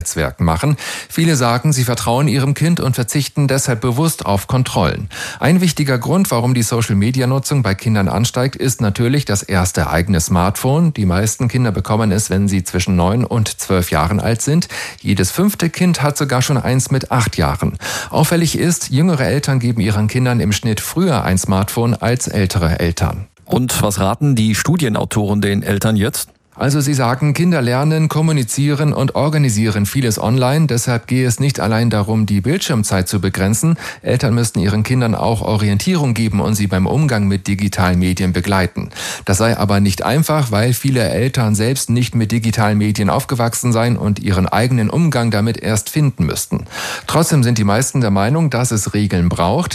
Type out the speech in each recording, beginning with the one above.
Netzwerken machen. Viele sagen, sie vertrauen ihrem Kind und verzichten deshalb bewusst auf Kontrollen. Ein wichtiger Grund, warum die Social-Media-Nutzung bei Kindern ansteigt, ist natürlich das erste eigene Smartphone. Die meisten Kinder bekommen es, wenn sie zwischen 9 und 12 Jahren alt sind. Jedes 5. Kind hat sogar schon eins mit 8 Jahren. Auffällig ist, jüngere Eltern geben ihren Kindern im Schnitt früher ein Smartphone als ältere Eltern. Und was raten die Studienautoren den Eltern jetzt? Also sie sagen, Kinder lernen, kommunizieren und organisieren vieles online. Deshalb gehe es nicht allein darum, die Bildschirmzeit zu begrenzen. Eltern müssten ihren Kindern auch Orientierung geben und sie beim Umgang mit digitalen Medien begleiten. Das sei aber nicht einfach, weil viele Eltern selbst nicht mit digitalen Medien aufgewachsen seien und ihren eigenen Umgang damit erst finden müssten. Trotzdem sind die meisten der Meinung, dass es Regeln braucht.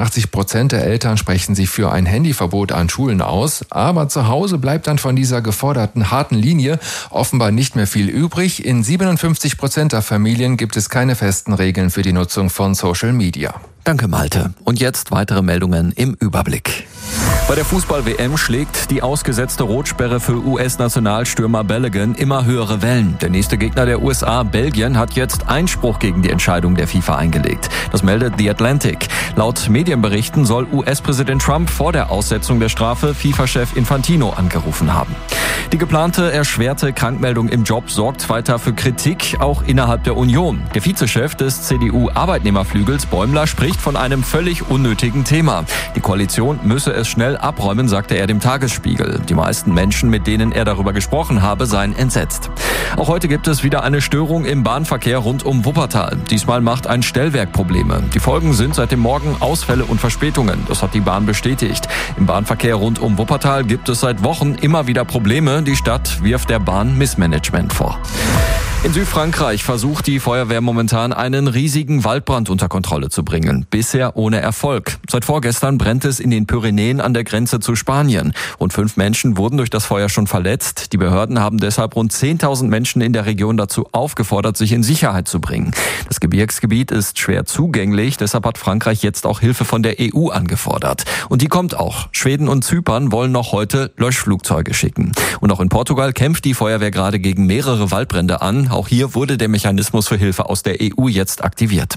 82% der Eltern sprechen sich für ein Handyverbot an Schulen aus. Aber zu Hause bleibt dann von dieser geforderten harten Linie offenbar nicht mehr viel übrig. In 57% der Familien gibt es keine festen Regeln für die Nutzung von Social Media. Danke, Malte. Und jetzt weitere Meldungen im Überblick. Bei der Fußball-WM schlägt die ausgesetzte Rotsperre für US-Nationalstürmer Balogun immer höhere Wellen. Der nächste Gegner der USA, Belgien, hat jetzt Einspruch gegen die Entscheidung der FIFA eingelegt. Das meldet The Atlantic. Laut Medienberichten soll US-Präsident Trump vor der Aussetzung der Strafe FIFA-Chef Infantino angerufen haben. Die geplante erschwerte Krankmeldung im Job sorgt weiter für Kritik, auch innerhalb der Union. Der Vizechef des CDU-Arbeitnehmerflügels, Bäumler, spricht von einem völlig unnötigen Thema. Die Koalition müsse es schnell abräumen, sagte er dem Tagesspiegel. Die meisten Menschen, mit denen er darüber gesprochen habe, seien entsetzt. Auch heute gibt es wieder eine Störung im Bahnverkehr rund um Wuppertal. Diesmal macht ein Stellwerk Probleme. Die Folgen sind seit dem Morgen Ausfälle und Verspätungen. Das hat die Bahn bestätigt. Im Bahnverkehr rund um Wuppertal gibt es seit Wochen immer wieder Probleme. Die Stadt wirft der Bahn Missmanagement vor. In Südfrankreich versucht die Feuerwehr momentan einen riesigen Waldbrand unter Kontrolle zu bringen. Bisher ohne Erfolg. Seit vorgestern brennt es in den Pyrenäen an der Grenze zu Spanien. Rund 5 Menschen wurden durch das Feuer schon verletzt. Die Behörden haben deshalb rund 10.000 Menschen in der Region dazu aufgefordert, sich in Sicherheit zu bringen. Das Gebirgsgebiet ist schwer zugänglich. Deshalb hat Frankreich jetzt auch Hilfe von der EU angefordert. Und die kommt auch. Schweden und Zypern wollen noch heute Löschflugzeuge schicken. Und auch in Portugal kämpft die Feuerwehr gerade gegen mehrere Waldbrände an. Auch hier wurde der Mechanismus für Hilfe aus der EU jetzt aktiviert.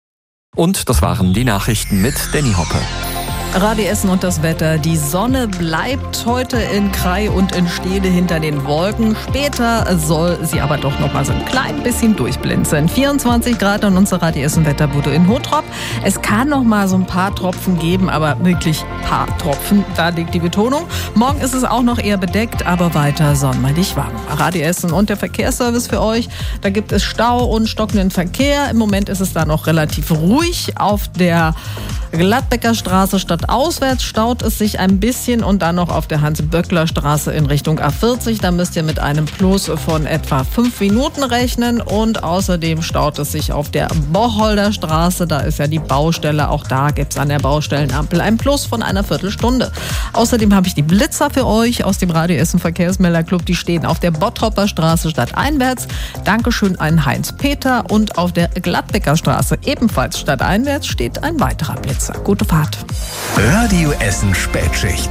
Und das waren die Nachrichten mit Danny Hoppe. Radio Essen und das Wetter. Die Sonne bleibt heute in Krai und in Stede hinter den Wolken. Später soll sie aber doch noch mal so ein klein bisschen durchblinzeln. 24 Grad an unserer Radio Essen Wetterbude in Hottrop. Es kann noch mal so ein paar Tropfen geben, aber wirklich paar Tropfen. Da liegt die Betonung. Morgen ist es auch noch eher bedeckt, aber weiter sonnenmeidig warm. Radio Essen und der Verkehrsservice für euch. Da gibt es Stau und stockenden Verkehr. Im Moment ist es da noch relativ ruhig. Auf der Gladbecker Straße stadtauswärts staut es sich ein bisschen und dann noch auf der Hans-Böckler-Straße in Richtung A40. Da müsst ihr mit einem Plus von etwa 5 Minuten rechnen und außerdem staut es sich auf der Bocholder Straße. Da ist ja die Baustelle. Auch da gibt es an der Baustellenampel ein Plus von einer Viertelstunde. Außerdem habe ich die Blitzer für euch aus dem Radio Essen Verkehrsmelderclub. Die stehen auf der Bottropper Straße stadteinwärts. Dankeschön an Heinz-Peter. Und auf der Gladbecker Straße ebenfalls stadteinwärts steht ein weiterer Blitzer. Gute Fahrt. Radio Essen Spätschicht.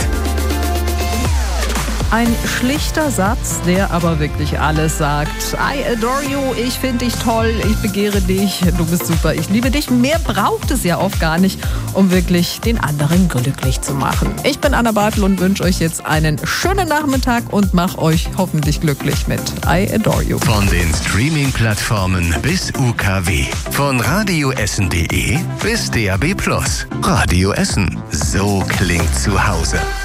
Ein schlichter Satz, der aber wirklich alles sagt. I adore you, ich finde dich toll, ich begehre dich, du bist super, ich liebe dich. Mehr braucht es ja oft gar nicht, um wirklich den anderen glücklich zu machen. Ich bin Anna Bartel und wünsche euch jetzt einen schönen Nachmittag und mache euch hoffentlich glücklich mit I adore you. Von den Streaming-Plattformen bis UKW. Von radioessen.de bis DAB+. Radio Essen. So klingt zu Hause.